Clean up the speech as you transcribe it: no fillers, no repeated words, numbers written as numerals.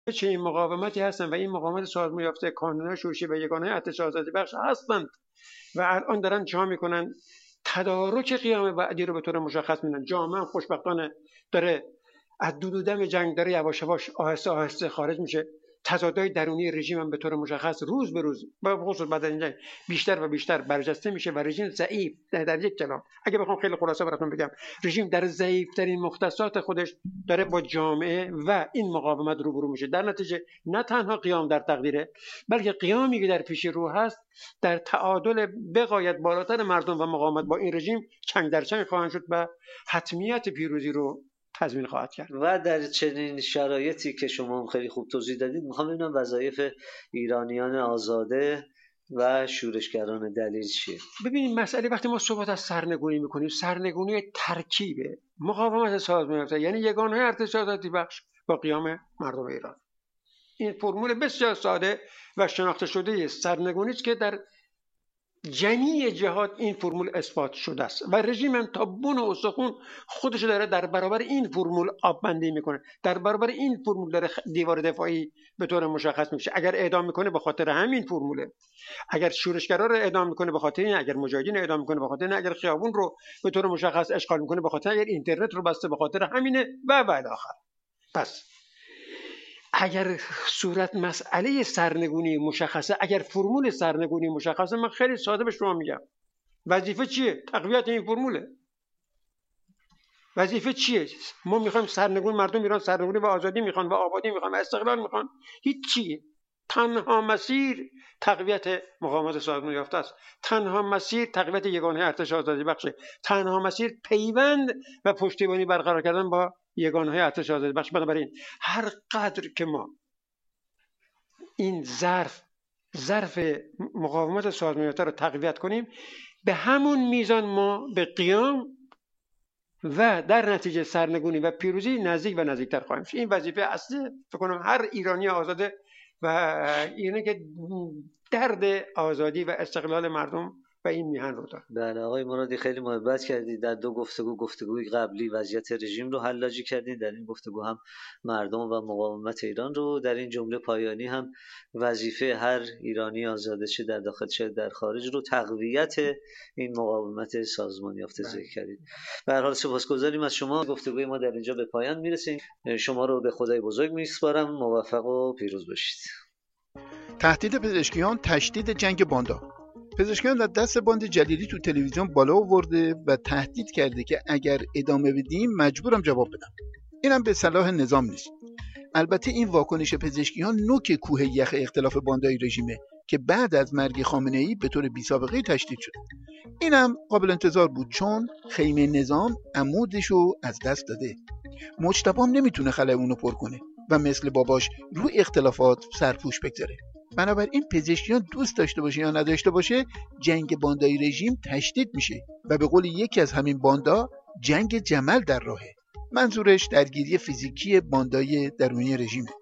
چه این مقاومتی هستن و این مقاومت سازمان یافته کانون‌های شورشی و یگانه ارتش آزادی بخش هستند و الان دارن جا میکنن تدارک قیام بعدی رو به طور مشخص میدن. جامعه خوشبختانه داره از دم جنگ داره یواش یواش آهسته آهسته خارج میشه. تضادهای درونی رژیم هم به طور مشخص روز به روز به خصوص بعد از این جنگ بیشتر و بیشتر برجسته میشه و رژیم ضعیف در یک کلام اگه بخوام خیلی خلاصه براتون بگم، رژیم در ضعیف‌ترین مختصات خودش داره با جامعه و این مقاومت روبرو میشه. در نتیجه نه تنها قیام در تقدیره، بلکه قیامی که در پیش رو هست در تعادل بغایت بالاتر مردم و مقاومت با این رژیم چنگ در چنگ خواهند شد و حتمیت پیروزی رو تضمین خواهد کرد. و در چنین شرایطی که شما هم خیلی خوب توضیح دادید، میخوام ببینم وظایف ایرانیان آزاده و شورشگران دلیل چیه؟ ببینید مسئله وقتی ما صحبت از سرنگونی میکنیم، سرنگونی ترکیبه مقاومت سازمان یافته، یعنی یگانه ارتش آزادی بخش با قیام مردم ایران. این فرمول بسیار ساده و شناخته شده سرنگونی است که در جمیع جهات این فرمول اثبات شده است و رژیم هم تا بن و استخون خودش داره در برابر این فرمول آببندی میکنه، در برابر این فرمول داره دیوار دفاعی به طور مشخص میشه. اگر اعدام میکنه به خاطر همین فرموله، اگر شورشگرا رو اعدام میکنه به خاطر این، اگر مجاهدین اعدام میکنه به خاطر این، اگر خیابون رو به طور مشخص اشغال میکنه به خاطر، اگر اینترنت رو بسته به خاطر همینه و الی آخر. پس اگر صورت مسئله سرنگونی مشخصه، اگر فرمول سرنگونی مشخصه، من خیلی ساده به شما میگم وظیفه چیه؟ تقویت این فرموله. وظیفه چیه؟ ما میخوایم سرنگون، مردم ایران سرنگونی و آزادی میخوان و آبادی میخوان و استقلال میخوان. هیچ. تنها مسیر تقویت مقاومت سازمان یافته است، تنها مسیر تقویت یگانه ارتش آزادی بخشه، تنها مسیر پیوند و پشتیبانی برقرار کردن با یگانه ارتش آزادی بخش. بنابراین هر قدر که ما این ظرف مقاومت سازمان یافته رو تقویت کنیم، به همون میزان ما به قیام و در نتیجه سرنگونی و پیروزی نزدیک و نزدیکتر خواهیم شد. این وظیفه اصلی فکر کنم هر ایرانی آزاده و اینه که درد آزادی و استقلال مردم و این میهن رو داره. بله آقای مرادی، خیلی محبت کردید. در دو گفتگوی قبلی وضعیت رژیم رو حلاجی کردید، در این گفتگو هم مردم و مقاومت ایران رو، در این جمله پایانی هم وظیفه هر ایرانی آزاده چه در داخل چه در خارج رو تقویت این مقاومت سازمان یافته ذکر کردید. به هر حال سپاسگزاریم از شما. گفتگوی ما در اینجا به پایان میرسه. شما رو به خدای بزرگ میسپارم. موفق و پیروز باشید. تهدید پزشکیان، تشدید جنگ باندا. پزشکیان در دست باند جلیلی تو تلویزیون بالا آورده و تهدید کرده که اگر ادامه بدیم مجبورم جواب بدم. اینم به صلاح نظام نیست. البته این واکنش پزشکیان نوک کوه یخ اختلاف باندای رژیمه که بعد از مرگ خامنه‌ای به طور بی‌سابقه تشدید شد. اینم قابل انتظار بود چون خیمه نظام عمودشو از دست داده. مجتبی هم نمیتونه خلای اونو پر کنه و مثل باباش رو اختلافات سرپوش بگذاره. بنابراین پزشکیان دوست داشته باشه یا نداشته باشه جنگ باندای رژیم تشدید میشه و به قول یکی از همین باندا جنگ جمل در راهه. منظورش درگیری فیزیکی باندای درونی رژیمه.